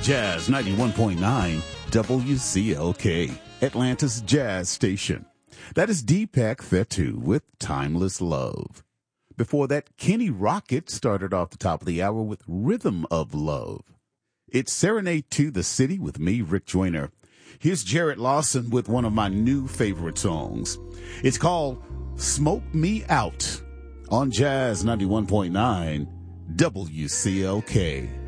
Jazz 91.9 WCLK, Atlanta's Jazz Station. That is Deepak Fetu with Timeless Love. Before that, Kenny Rocket started off the top of the hour with Rhythm of Love. It's Serenade to the City with me, Rick Joyner. Here's Jared Lawson with one of my new favorite songs. It's called Smoke Me Out on Jazz 91.9 WCLK.